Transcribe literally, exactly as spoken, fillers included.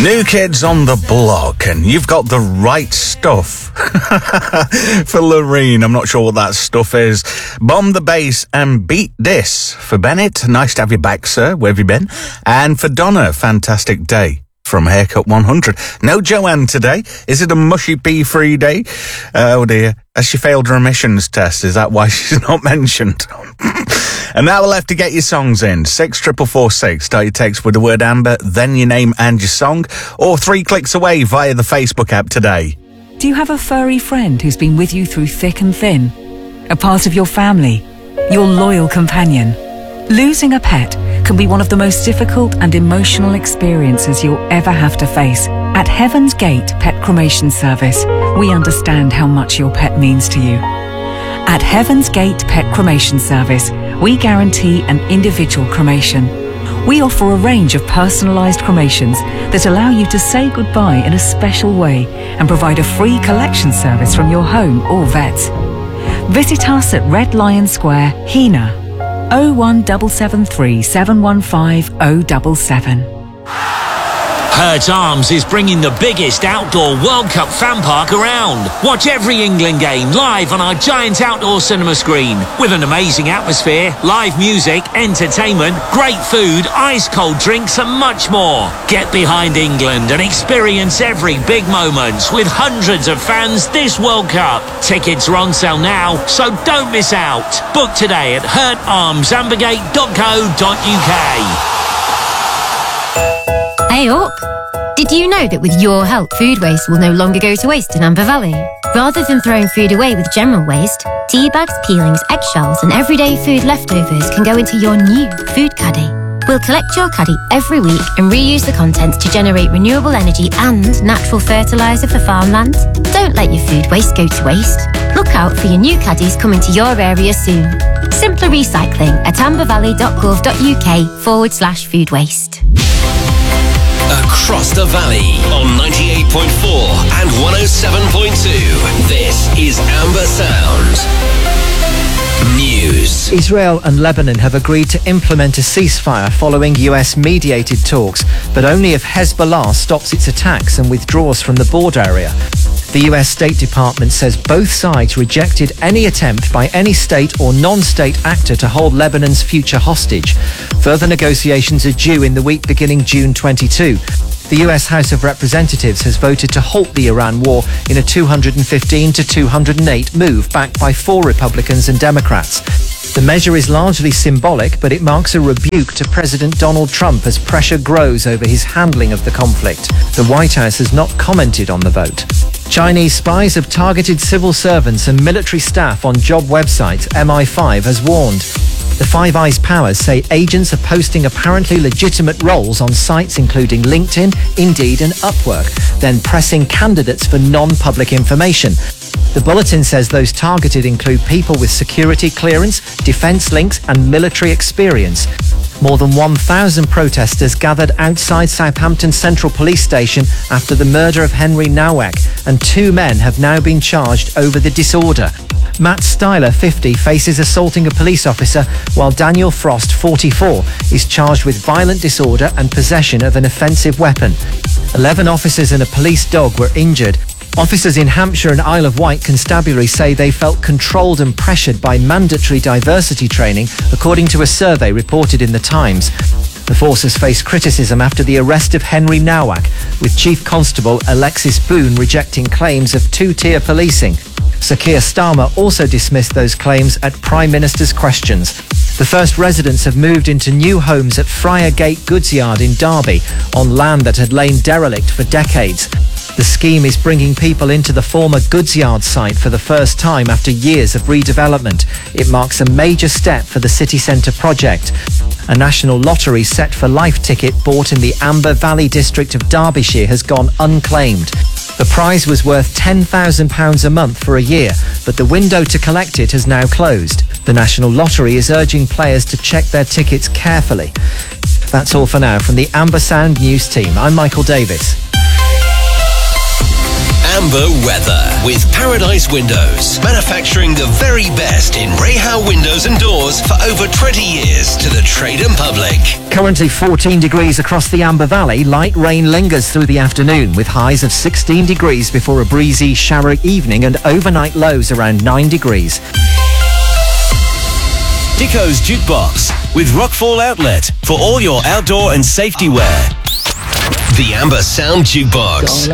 New Kids on the Block, and you've got the right stuff for Loreen. I'm not sure what that stuff is. Bomb the Bass and Beat This for Bennett. Nice to have you back, sir. Where have you been? And for Donna, fantastic day from Haircut one hundred. No Joanne today. Is it a mushy pea free day? Oh dear. Has she failed her emissions test? Is that why she's not mentioned? And now we'll have to get your songs in. Six triple four six. Start your text with the word Amber, then your name and your song, or three clicks away via the Facebook app today. Do you have a furry friend who's been with you through thick and thin? A part of your family? Your loyal companion? Losing a pet can be one of the most difficult and emotional experiences you'll ever have to face. At Heaven's Gate Pet Cremation Service, we understand how much your pet means to you. At Heaven's Gate Pet Cremation Service, we guarantee an individual cremation. We offer a range of personalised cremations that allow you to say goodbye in a special way and provide a free collection service from your home or vets. Visit us at Red Lion Square, Hena, oh one seven seven three, seven one five oh seven seven. Hurt Arms is bringing the biggest outdoor World Cup fan park around. Watch every England game live on our giant outdoor cinema screen with an amazing atmosphere, live music, entertainment, great food, ice-cold drinks and much more. Get behind England and experience every big moment with hundreds of fans this World Cup. Tickets are on sale now, so don't miss out. Book today at hurt arms ambergate dot co dot uk. Hey up! Did you know that with your help, food waste will no longer go to waste in Amber Valley? Rather than throwing food away with general waste, tea bags, peelings, eggshells and everyday food leftovers can go into your new food caddy. We'll collect your caddy every week and reuse the contents to generate renewable energy and natural fertiliser for farmland. Don't let your food waste go to waste. Look out for your new caddies coming to your area soon. Simpler recycling at ambervalley dot gov dot uk forward slash food waste. Across the valley on ninety-eight point four and one oh seven point two. This is Amber Sound. News. Israel and Lebanon have agreed to implement a ceasefire following U S-mediated talks, but only if Hezbollah stops its attacks and withdraws from the border area. The U S State Department says both sides rejected any attempt by any state or non-state actor to hold Lebanon's future hostage. Further negotiations are due in the week beginning June twenty-second. The U S House of Representatives has voted to halt the Iran war in a two hundred fifteen to two hundred eight move backed by four Republicans and Democrats. The measure is largely symbolic, but it marks a rebuke to President Donald Trump as pressure grows over his handling of the conflict. The White House has not commented on the vote. Chinese spies have targeted civil servants and military staff on job websites, M I five has warned. The Five Eyes powers say agents are posting apparently legitimate roles on sites including LinkedIn, Indeed and Upwork, then pressing candidates for non-public information. The bulletin says those targeted include people with security clearance, defence links and military experience. More than one thousand protesters gathered outside Southampton Central Police Station after the murder of Henry Nowak, and two men have now been charged over the disorder. Matt Styler, fifty, faces assaulting a police officer, while Daniel Frost, forty-four, is charged with violent disorder and possession of an offensive weapon. Eleven officers and a police dog were injured. Officers in Hampshire and Isle of Wight Constabulary say they felt controlled and pressured by mandatory diversity training, according to a survey reported in The Times. The force has faced criticism after the arrest of Henry Nowak, with Chief Constable Alexis Boone rejecting claims of two-tier policing. Sir Keir Starmer also dismissed those claims at Prime Minister's questions. The first residents have moved into new homes at Friar Gate Goods Yard in Derby, on land that had lain derelict for decades. The scheme is bringing people into the former Goods Yard site for the first time after years of redevelopment. It marks a major step for the city centre project. A national lottery set for life ticket bought in the Amber Valley district of Derbyshire has gone unclaimed. The prize was worth ten thousand pounds a month for a year, but the window to collect it has now closed. The National Lottery is urging players to check their tickets carefully. That's all for now from the Amber Sound News team. I'm Michael Davis. Amber weather with Paradise Windows, manufacturing the very best in Rahal windows and doors for over twenty years to the trade and public. Currently fourteen degrees across the Amber Valley. Light rain lingers through the afternoon with highs of sixteen degrees before a breezy, showery evening and overnight lows around nine degrees. Dicko's Jukebox with Rockfall Outlet for all your outdoor and safety wear. The Amber Sound Jukebox.